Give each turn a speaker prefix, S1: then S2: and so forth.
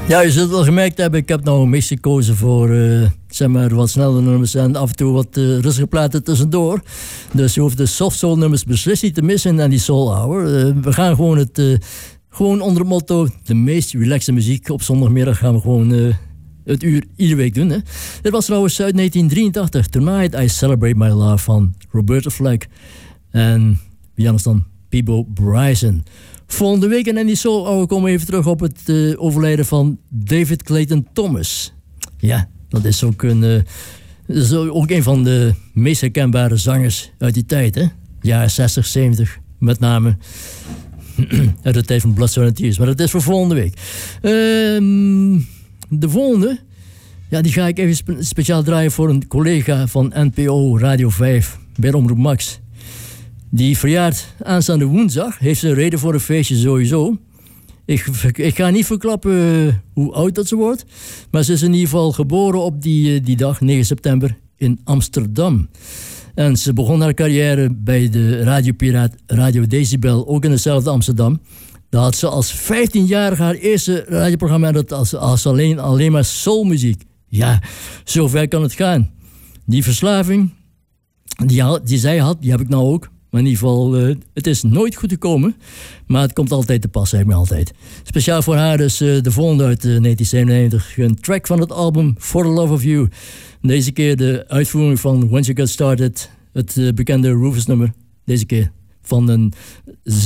S1: Ja, je zult het wel gemerkt hebben, ik heb nou een mix gekozen voor zeg maar wat snelle nummers en af en toe wat rustige platen tussendoor. Dus je hoeft de soft soul nummers beslist niet te missen en die soul hour. We gaan gewoon gewoon onder het motto de meest relaxte muziek op zondagmiddag gaan we gewoon het uur iedere week doen. Hè. Dit was trouwens uit 1983, Tonight I Celebrate My Love van Roberta Flack en wie anders dan Peabo Bryson. Volgende week in Andy Soul we komen even terug op het overlijden van David Clayton Thomas. Ja, dat is ook een van de meest herkenbare zangers uit die tijd, hè? Jaren 60, 70, met name uit de tijd van Blood, Sweat and Tears. Maar dat is voor volgende week. De volgende, ja, die ga ik even speciaal draaien voor een collega van NPO Radio 5 bij Omroep Max. Die verjaart aanstaande woensdag. Heeft ze een reden voor een feestje sowieso. Ik ga niet verklappen hoe oud dat ze wordt. Maar ze is in ieder geval geboren op die dag, 9 september, in Amsterdam. En ze begon haar carrière bij de radiopiraat Radio Decibel, ook in hetzelfde Amsterdam. Daar had ze als 15-jarige haar eerste radioprogramma, dat als alleen maar soulmuziek. Ja, zover kan het gaan. Die verslaving die zij had, die heb ik nou ook. Maar in ieder geval, het is nooit goed gekomen. Maar het komt altijd te pas, zeg ik me altijd. Speciaal voor haar dus de volgende uit 1997. Een track van het album For the Love of You. Deze keer de uitvoering van Once You Got Started. Het bekende Rufus nummer. Deze keer van een